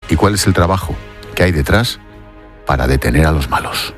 y cuál es el trabajo que hay detrás para detener a los malos.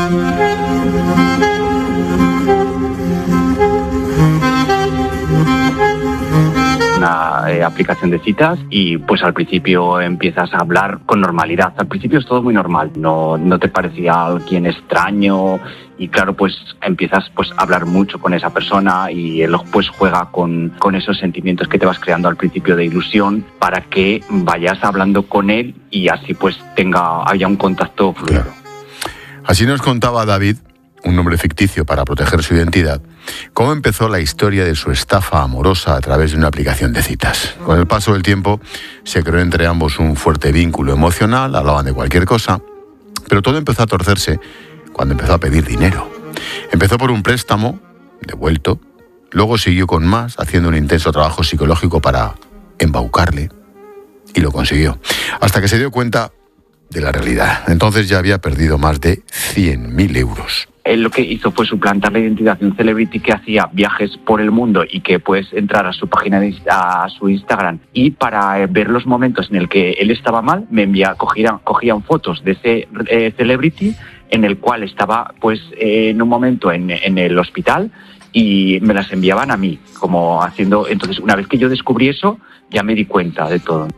Una aplicación de citas y pues al principio empiezas a hablar con normalidad. Al principio es todo muy normal, no te parecía alguien extraño y claro, pues empiezas pues a hablar mucho con esa persona y él pues juega con esos sentimientos que te vas creando al principio de ilusión para que vayas hablando con él y así pues haya un contacto fluido. Claro. Así nos contaba David, un nombre ficticio para proteger su identidad, cómo empezó la historia de su estafa amorosa a través de una aplicación de citas. Con el paso del tiempo se creó entre ambos un fuerte vínculo emocional, hablaban de cualquier cosa, pero todo empezó a torcerse cuando empezó a pedir dinero. Empezó por un préstamo, devuelto, luego siguió con más, haciendo un intenso trabajo psicológico para embaucarle, y lo consiguió, hasta que se dio cuenta de la realidad. Entonces ya había perdido más de 100.000 euros. Él lo que hizo fue suplantar la identidad de un celebrity que hacía viajes por el mundo y que puedes entrar a su página, a su Instagram, y para ver los momentos en el que él estaba mal, cogían fotos de ese celebrity en el cual estaba pues en un momento en el hospital y me las enviaban a mí, como haciendo. Entonces, una vez que yo descubrí eso, ya me di cuenta de todo.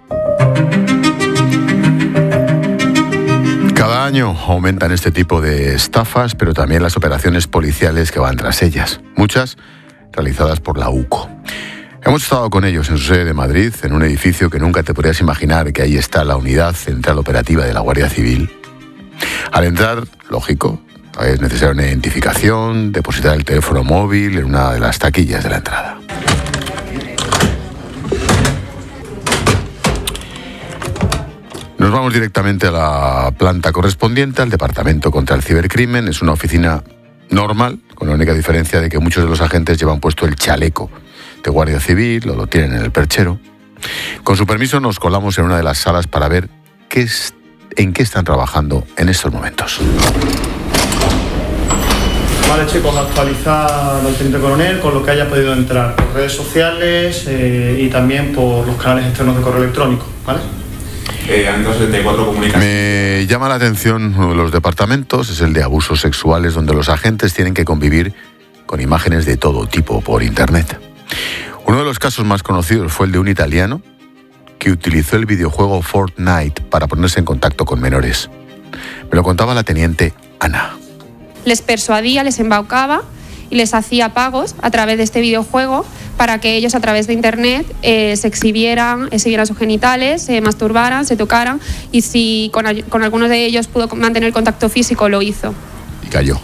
Cada año aumentan este tipo de estafas, pero también las operaciones policiales que van tras ellas, muchas realizadas por la UCO. Hemos estado con ellos en su sede de Madrid, en un edificio que nunca te podrías imaginar que ahí está la unidad central operativa de la Guardia Civil. Al entrar, lógico, es necesaria una identificación, depositar el teléfono móvil en una de las taquillas de la entrada. Nos vamos directamente a la planta correspondiente, al Departamento contra el Cibercrimen. Es una oficina normal, con la única diferencia de que muchos de los agentes llevan puesto el chaleco de Guardia Civil o lo tienen en el perchero. Con su permiso nos colamos en una de las salas para ver en qué están trabajando en estos momentos. Vale, chicos, actualizar al teniente coronel con lo que haya podido entrar por redes sociales y también por los canales externos de correo electrónico, ¿vale? Han entrado 74 comunicaciones. Me llama la atención uno de los departamentos, es el de abusos sexuales, donde los agentes tienen que convivir con imágenes de todo tipo por internet. Uno de los casos más conocidos fue el de un italiano que utilizó el videojuego Fortnite para ponerse en contacto con menores. Me lo contaba la teniente Ana. Les persuadía, les embaucaba y les hacía pagos a través de este videojuego para que ellos a través de internet se exhibieran sus genitales, se masturbaran, se tocaran, y si con algunos de ellos pudo mantener contacto físico, lo hizo. Y cayó.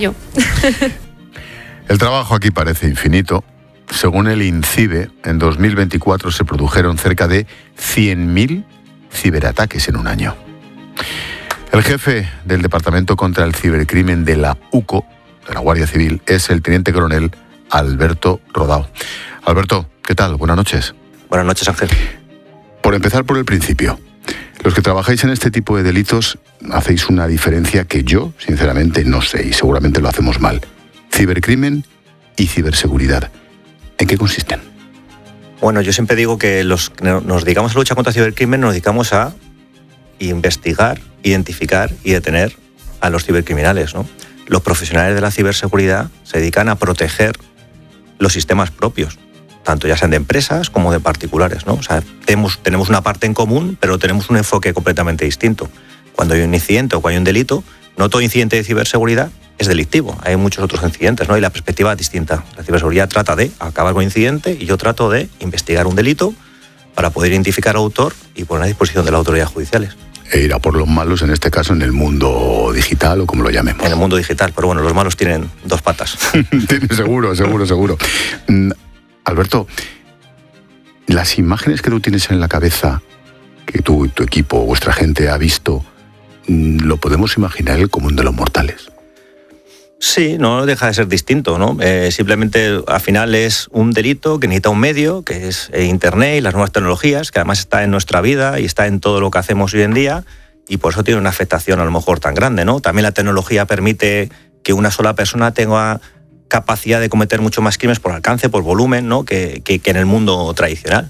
El trabajo aquí parece infinito. Según el INCIBE, en 2024 se produjeron cerca de 100.000 ciberataques en un año. El jefe del Departamento contra el Cibercrimen de la UCO, de la Guardia Civil, es el teniente coronel Alberto Rodao. Alberto, ¿qué tal? Buenas noches. Buenas noches, Ángel. Por empezar por el principio, los que trabajáis en este tipo de delitos hacéis una diferencia que yo, sinceramente, no sé y seguramente lo hacemos mal. Cibercrimen y ciberseguridad. ¿En qué consisten? Bueno, yo siempre digo que los que nos dedicamos a la lucha contra el cibercrimen nos dedicamos a investigar, identificar y detener a los cibercriminales, ¿no? Los profesionales de la ciberseguridad se dedican a proteger los sistemas propios, tanto ya sean de empresas como de particulares, ¿no? O sea, tenemos una parte en común, pero tenemos un enfoque completamente distinto. Cuando hay un incidente o cuando hay un delito, no todo incidente de ciberseguridad es delictivo. Hay muchos otros incidentes, ¿no? Y la perspectiva es distinta. La ciberseguridad trata de acabar con el incidente y yo trato de investigar un delito para poder identificar al autor y poner a disposición de las autoridades judiciales. E ir a por los malos, en este caso, en el mundo digital o como lo llamemos. En el mundo digital, pero bueno, los malos tienen dos patas. Seguro. Alberto, las imágenes que tú tienes en la cabeza, que tú, tu equipo, vuestra gente ha visto, ¿lo podemos imaginar el común de los mortales? Sí, no deja de ser distinto, ¿no? Simplemente al final es un delito que necesita un medio, que es Internet y las nuevas tecnologías, que además está en nuestra vida y está en todo lo que hacemos hoy en día, y por eso tiene una afectación a lo mejor tan grande, ¿no? También la tecnología permite que una sola persona tenga capacidad de cometer mucho más crímenes por alcance, por volumen, ¿no? que en el mundo tradicional.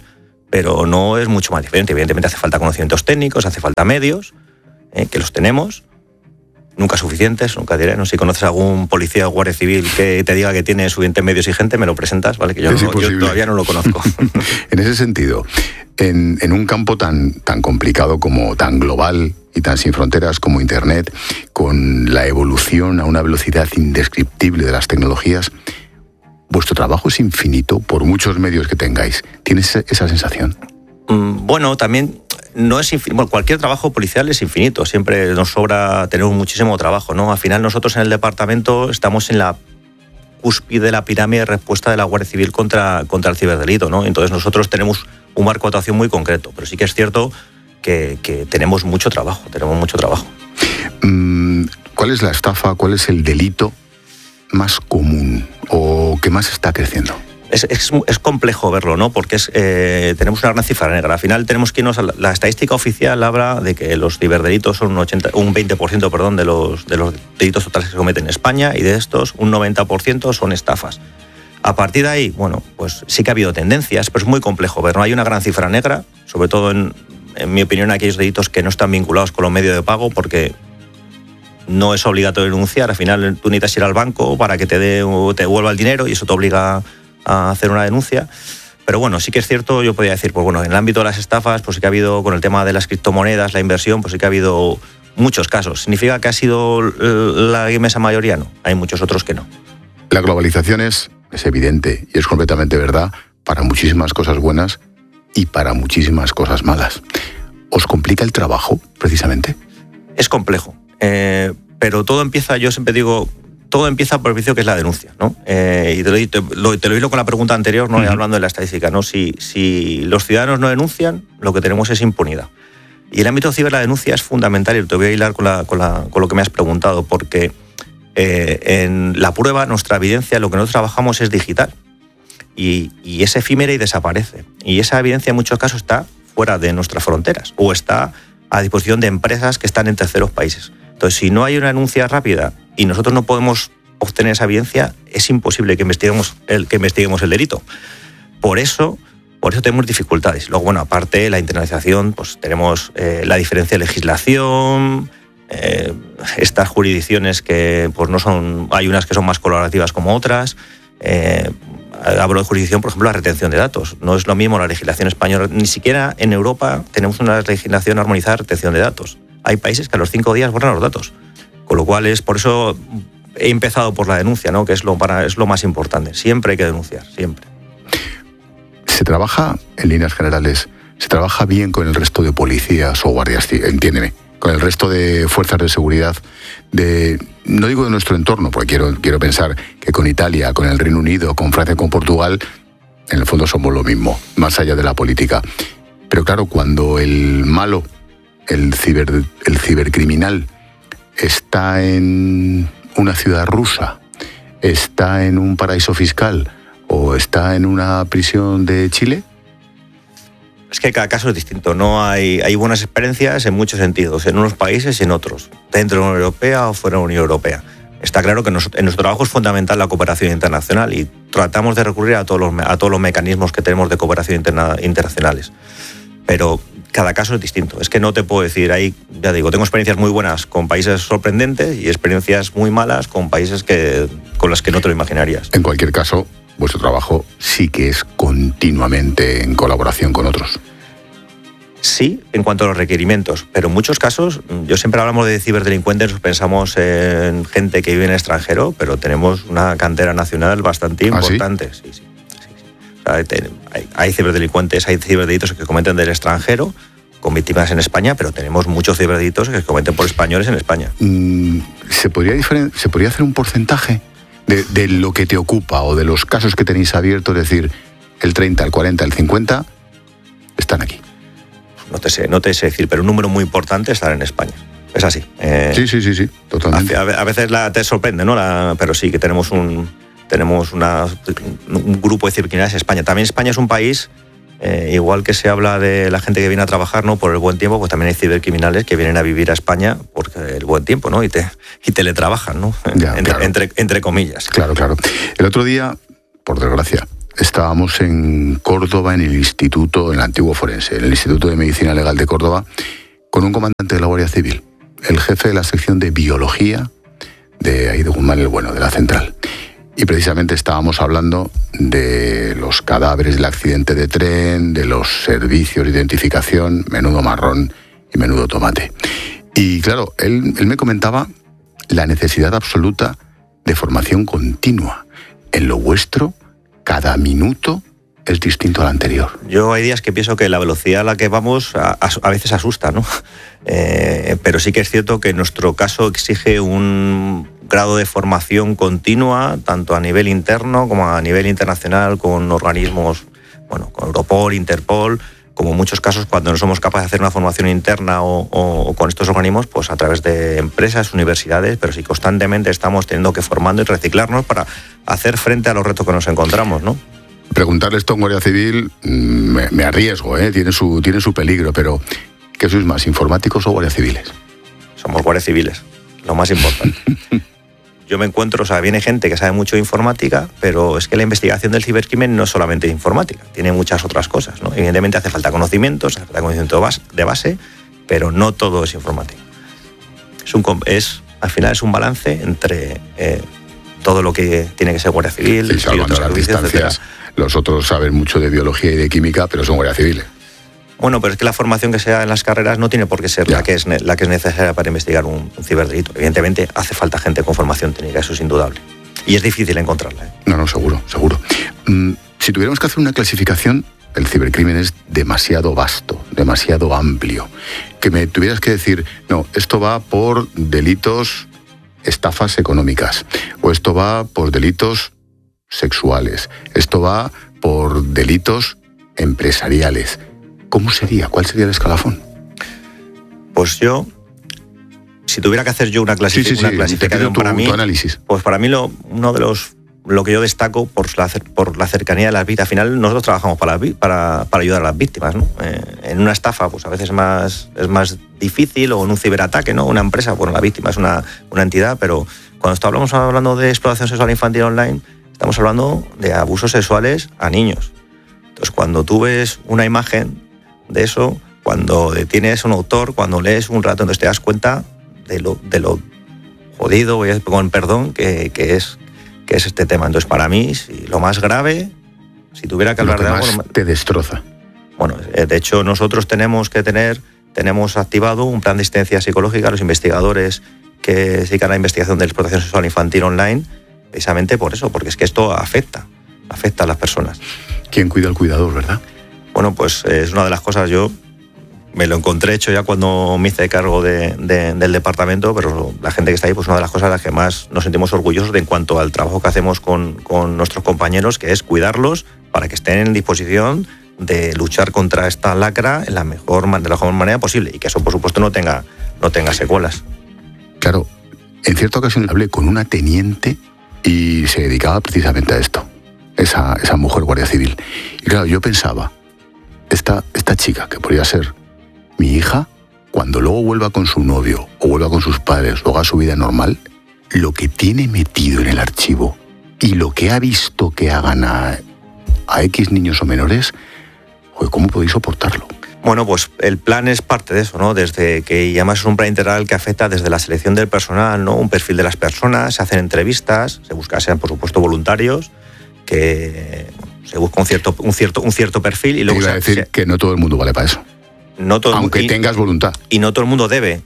pero no es mucho más diferente. Evidentemente hace falta conocimientos técnicos, hace falta medios, que los tenemos, nunca suficientes, nunca diré. No sé si conoces a algún policía o guardia civil que te diga que tiene suficientes medios y gente, me lo presentas, ¿vale? Que yo todavía no lo conozco. En ese sentido, en un campo tan complicado como tan global y tan sin fronteras como Internet, con la evolución a una velocidad indescriptible de las tecnologías, vuestro trabajo es infinito por muchos medios que tengáis. ¿Tienes esa sensación? Bueno, también no es infinito. Bueno, cualquier trabajo policial es infinito. Siempre nos sobra tener muchísimo trabajo, ¿no? Al final nosotros en el departamento estamos en la cúspide de la pirámide de respuesta de la Guardia Civil contra el ciberdelito, ¿no? Entonces nosotros tenemos un marco de actuación muy concreto, pero sí que es cierto que tenemos mucho trabajo, ¿Cuál es la estafa, cuál es el delito más común o que más está creciendo? Es complejo verlo, ¿no? Porque tenemos una gran cifra negra. Al final tenemos que irnos a la estadística oficial habla de que los ciberdelitos son un 20%, de los delitos totales que se cometen en España, y de estos un 90% son estafas. A partir de ahí, bueno, pues sí que ha habido tendencias, pero es muy complejo ver, ¿no? Hay una gran cifra negra, sobre todo en mi opinión, aquellos delitos que no están vinculados con los medios de pago, porque no es obligatorio denunciar. Al final tú necesitas ir al banco para que te devuelva el dinero y eso te obliga a hacer una denuncia. Pero bueno, sí que es cierto, yo podría decir, pues bueno, en el ámbito de las estafas, pues sí que ha habido, con el tema de las criptomonedas, la inversión, pues sí que ha habido muchos casos. ¿Significa que ha sido la inmensa mayoría? No, hay muchos otros que no. La globalización es evidente y es completamente verdad para muchísimas cosas buenas y para muchísimas cosas malas. ¿Os complica el trabajo, precisamente? Es complejo, pero todo empieza, yo siempre digo, todo empieza por el vicio que es la denuncia, ¿no? Y te lo hilo con la pregunta anterior, ¿no? Hablando de la estadística, ¿no? Si los ciudadanos no denuncian, lo que tenemos es impunidad. Y el ámbito ciber, la denuncia es fundamental, y te voy a hilar con lo que me has preguntado, porque en la prueba, nuestra evidencia, lo que nosotros trabajamos es digital. Y es efímera y desaparece. Y esa evidencia en muchos casos está fuera de nuestras fronteras o está a disposición de empresas que están en terceros países. Entonces, si no hay una denuncia rápida y nosotros no podemos obtener esa evidencia, es imposible que investiguemos el delito. Por eso tenemos dificultades. Luego, bueno, aparte la internalización, pues tenemos la diferencia de legislación, estas jurisdicciones que pues no son, hay unas que son más colaborativas como otras. Hablo de jurisdicción, por ejemplo, la retención de datos. No es lo mismo la legislación española, ni siquiera en Europa tenemos una legislación armonizada de retención de datos. Hay países que a los 5 días borran los datos. Con lo cual, por eso he empezado por la denuncia, ¿no? Que es lo más importante. Siempre hay que denunciar, siempre. ¿Se trabaja, en líneas generales, se trabaja bien con el resto de policías o guardias, entiéndeme, con el resto de fuerzas de seguridad no digo de nuestro entorno, porque quiero pensar que con Italia, con el Reino Unido, con Francia, con Portugal, en el fondo somos lo mismo, más allá de la política. Pero claro, cuando el malo, el cibercriminal, está en una ciudad rusa, está en un paraíso fiscal o está en una prisión de Chile... Es que cada caso es distinto, ¿no? Hay buenas experiencias en muchos sentidos, en unos países y en otros, dentro de la Unión Europea o fuera de la Unión Europea. Está claro que en nuestro trabajo es fundamental la cooperación internacional y tratamos de recurrir a todos los mecanismos que tenemos de cooperación internacionales. Pero cada caso es distinto. Es que no te puedo decir, ya digo, tengo experiencias muy buenas con países sorprendentes y experiencias muy malas con países con las que no te lo imaginarías. En cualquier caso, vuestro trabajo sí que es continuamente en colaboración con otros. Sí, en cuanto a los requerimientos, pero en muchos casos, yo siempre hablamos de ciberdelincuentes, pensamos en gente que vive en el extranjero, pero tenemos una cantera nacional bastante importante. ¿Sí? Sí. O sea, hay ciberdelincuentes, hay ciberdelitos que se cometen del extranjero, con víctimas en España, pero tenemos muchos ciberdelitos que se cometen por españoles en España. ¿Se podría hacer un porcentaje de lo que te ocupa o de los casos que tenéis abiertos? Es decir, el 30, el 40, el 50 están aquí. No te sé decir, pero un número muy importante estará en España. Es así. Sí, totalmente. A veces te sorprende, ¿no? Pero sí que tenemos un grupo de cibercriminales en España. También España es un país, igual que se habla de la gente que viene a trabajar, ¿no? Por el buen tiempo, pues también hay cibercriminales que vienen a vivir a España porque el buen tiempo, ¿no? Y teletrabajan, ¿no? Ya, claro. Entre comillas. Claro. El otro día, por desgracia, estábamos en Córdoba, en el antiguo forense, en el Instituto de Medicina Legal de Córdoba, con un comandante de la Guardia Civil, el jefe de la sección de biología de Guzmán el Bueno, de la central. Y precisamente estábamos hablando de los cadáveres del accidente de tren, de los servicios de identificación, menudo marrón y menudo tomate. Y claro, él me comentaba la necesidad absoluta de formación continua. En lo vuestro, cada minuto es distinto al anterior. Yo hay días que pienso que la velocidad a la que vamos a veces asusta, ¿no? Pero sí que es cierto que en nuestro caso exige un grado de formación continua, tanto a nivel interno como a nivel internacional, con organismos, bueno, con Europol, Interpol, como en muchos casos cuando no somos capaces de hacer una formación interna o con estos organismos, pues a través de empresas, universidades, pero sí constantemente estamos teniendo que formando y reciclarnos para hacer frente a los retos que nos encontramos, ¿no? Preguntarle esto a un Guardia Civil me arriesgo, tiene su peligro, pero ¿qué sois más, informáticos o guardias civiles? Somos guardias civiles, lo más importante. Yo me encuentro, viene gente que sabe mucho de informática, pero es que la investigación del cibercrimen no es solamente informática, tiene muchas otras cosas, ¿no? Evidentemente hace falta conocimientos, hace falta conocimiento de base, pero no todo es informática. Al final es un balance entre todo lo que tiene que ser Guardia Civil, sí, salvando las distancias. Los otros saben mucho de biología y de química, pero son guardias civiles. Bueno, pero es que la formación que se da en las carreras no tiene por qué ser la que es necesaria para investigar un ciberdelito. Evidentemente hace falta gente con formación técnica, eso es indudable. Y es difícil encontrarla. No, seguro. Si tuviéramos que hacer una clasificación, el cibercrimen es demasiado vasto, demasiado amplio. Que me tuvieras que decir, no, esto va por delitos, estafas económicas, o esto va por delitos sexuales, esto va por delitos empresariales. ¿Cómo sería? ¿Cuál sería el escalafón? Pues yo, si tuviera que hacer yo una clasificación para mí, análisis. Pues para mí lo que yo destaco por la cercanía de las víctimas. Al final nosotros trabajamos para ayudar a las víctimas, ¿no? En una estafa, pues a veces es más difícil, o en un ciberataque, ¿no? Una empresa, bueno, la víctima es una entidad, pero cuando estamos hablando de explotación sexual infantil online, estamos hablando de abusos sexuales a niños. Entonces, cuando tú ves una imagen de eso, cuando detienes a un autor, cuando lees un rato, entonces te das cuenta de lo jodido, con perdón, que es este tema. Entonces, para mí, lo más grave, si tuviera que hablar de algo, te destroza. Bueno, de hecho, nosotros tenemos activado un plan de asistencia psicológica a los investigadores que se dedican a la investigación de la explotación sexual infantil online, precisamente por eso, porque es que esto afecta a las personas. ¿Quién cuida al cuidador, verdad? Bueno, pues es una de las cosas, yo me lo encontré hecho ya cuando me hice cargo del departamento, pero la gente que está ahí, pues una de las cosas a las que más nos sentimos orgullosos en cuanto al trabajo que hacemos con nuestros compañeros, que es cuidarlos para que estén en disposición de luchar contra esta lacra de la mejor manera posible, y que eso, por supuesto, no tenga secuelas. Claro, en cierta ocasión hablé con una teniente y se dedicaba precisamente a esto, esa mujer guardia civil. Y claro, yo pensaba, esta chica, que podría ser mi hija, cuando luego vuelva con su novio o vuelva con sus padres o haga su vida normal, lo que tiene metido en el archivo y lo que ha visto que hagan a X niños o menores, ¿cómo podéis soportarlo? Bueno, pues el plan es parte de eso, ¿no? Desde que, y además es un plan integral que afecta desde la selección del personal, ¿no? Un perfil de las personas, se hacen entrevistas, se busca, sean por supuesto voluntarios, que se busca un cierto perfil, y luego iba a decir que no todo el mundo vale para eso. No todo aunque tengas voluntad. Y no todo el mundo debe,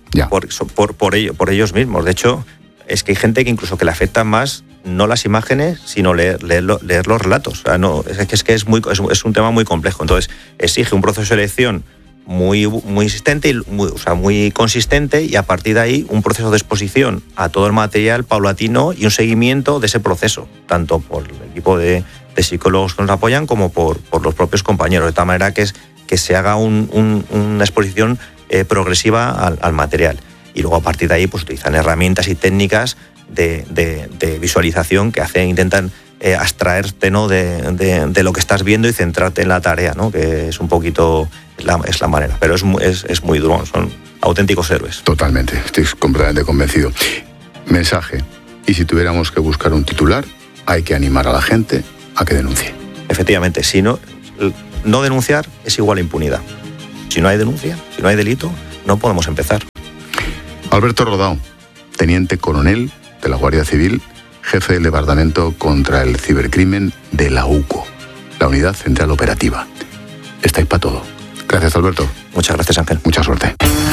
por ellos mismos. De hecho, es que hay gente que incluso que le afectan más no las imágenes, sino leer los relatos. O sea, no, es que es un tema muy complejo. Entonces, exige un proceso de selección muy insistente y muy consistente, y a partir de ahí un proceso de exposición a todo el material paulatino y un seguimiento de ese proceso, tanto por el equipo de psicólogos que nos apoyan como por los propios compañeros, de tal manera que se haga una exposición progresiva al material. Y luego a partir de ahí pues utilizan herramientas y técnicas de visualización que intentan abstraerte, ¿no? de lo que estás viendo y centrarte en la tarea, ¿no? Que es un poquito es la manera, pero es muy duro, son auténticos héroes. Totalmente, estoy completamente convencido. Mensaje: y si tuviéramos que buscar un titular, hay que animar a la gente a que denuncie. Efectivamente, si no denunciar es igual a impunidad. Si no hay denuncia, si no hay delito, no podemos empezar. Alberto Rodao, teniente coronel de la Guardia Civil, jefe del Departamento contra el Cibercrimen de la UCO, la Unidad Central Operativa. Estáis para todo. Gracias, Alberto. Muchas gracias, Ángel. Mucha suerte.